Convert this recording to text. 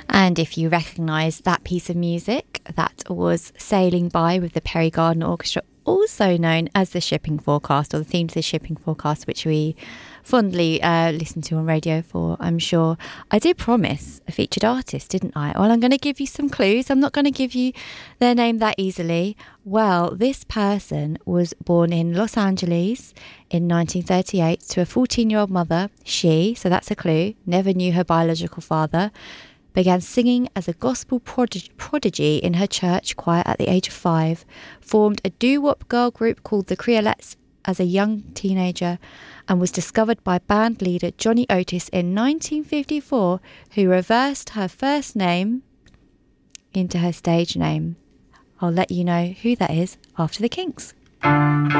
And if you recognise that piece of music, that was Sailing By with the Perry Gardner Orchestra, also known as the Shipping Forecast, or the theme to the Shipping Forecast, which we fondly listen to on Radio 4, I'm sure. I did promise a featured artist, didn't I? Well, I'm going to give you some clues. I'm not going to give you their name that easily. Well, this person was born in Los Angeles in 1938 to a 14-year-old mother. She, so that's a clue, never knew her biological father. Began singing as a gospel prodigy in her church choir at the age of 5, formed a doo-wop girl group called the Creolettes as a young teenager, and was discovered by band leader Johnny Otis in 1954, who reversed her first name into her stage name. I'll let you know who that is after the Kinks.